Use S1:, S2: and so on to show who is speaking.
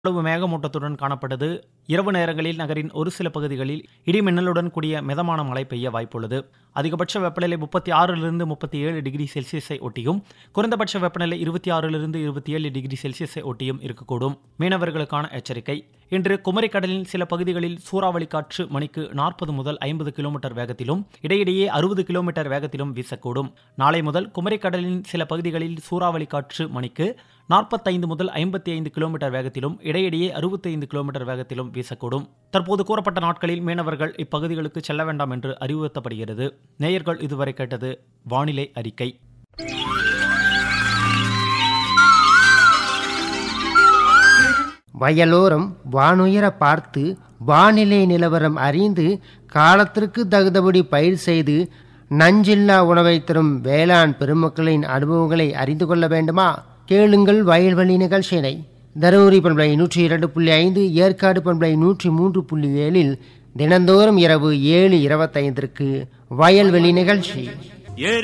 S1: அளவு மேகமூட்டத்துடன் காணப்பட்டது. இரவு நேரங்களில் நகரின் ஒரு சில பகுதிகளில் இடிமின்னலுடன் கூடிய மிதமான மழை பெய்ய வாய்ப்புள்ளது. அதிகபட்ச வெப்பநிலை 36 37 டிகிரி செல்சியஸை ஒட்டியும் குறைந்தபட்ச வெப்பநிலை 26 27 டிகிரி செல்சியஸை ஒட்டியும் இருக்கக்கூடும். மீனவர்களுக்கான எச்சரிக்கை. இன்று குமரிக்கடலின் சில பகுதிகளில் சூறாவளி காற்று மணிக்கு 40 முதல் 50 கிலோமீட்டர் வேகத்திலும் இடையிடையே 60 கிலோமீட்டர் வேகத்திலும் வீசக்கூடும். நாளை முதல் குமரிக்கடலின் சில பகுதிகளில் சூறாவளி காற்று மணிக்கு 45 முதல் 55 கிலோமீட்டர் வேகத்திலும் இடையிடையே 65 கிலோமீட்டர் வேகத்திலும் வீசக்கூடும். தற்போது கூறப்பட்ட நாட்களில் மீனவர்கள் இப்பகுதிகளுக்கு செல்ல வேண்டாம் என்று அறிவுறுத்தப்படுகிறது. நேயர்கள் இதுவரை கேட்டது வானிலை அறிக்கை.
S2: வயலோரம் வானுயர பார்த்து வானிலை நிலவரம் அறிந்து காலத்திற்கு தகுந்தபடி பயிர் செய்து நஞ்சில்லா உணவை தரும் வேளாண் பெருமக்களின் அனுபவங்களை அறிந்து கொள்ள வேண்டுமா? கேளுங்கள் வயல்வெளி நிகழ்ச்சியினை. தருமபுரி பண்பலை 102.5, ஏற்காடு பண்பலை 103.7 தினந்தோறும் இரவு 7:25 வயல்வெளி நிகழ்ச்சி.